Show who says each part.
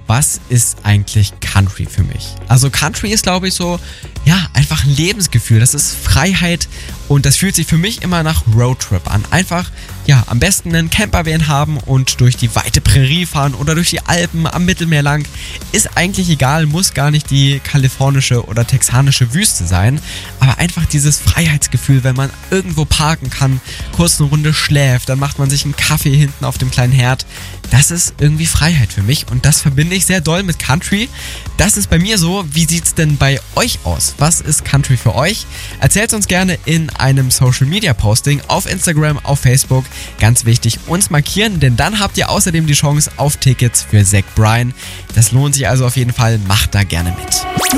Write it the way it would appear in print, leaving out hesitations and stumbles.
Speaker 1: was ist eigentlich Country für mich? Also Country ist, glaube ich, so, ja, einfach ein Lebensgefühl. Das ist Freiheit und das fühlt sich für mich immer nach Roadtrip an. Einfach, ja, am besten einen Campervan haben und durch die weite Prärie fahren oder durch die Alpen am Mittelmeer lang. Ist eigentlich egal, muss gar nicht die kalifornische oder texanische Wüste sein. Aber einfach dieses Freiheitsgefühl, wenn man irgendwo parken kann, kurz eine Runde schläft, dann macht man sich einen Kaffee hinten auf dem kleinen Herd. Das ist irgendwie Freiheit für mich und das verbinde ich sehr doll mit Country. Das ist bei mir so. Wie sieht's denn bei euch aus? Was ist Country für euch? Erzählt uns gerne in einem Social Media Posting auf Instagram, auf Facebook. Ganz wichtig, uns markieren, denn dann habt ihr außerdem die Chance auf Tickets für Zach Bryan. Das lohnt sich also auf jeden Fall. Macht da gerne mit.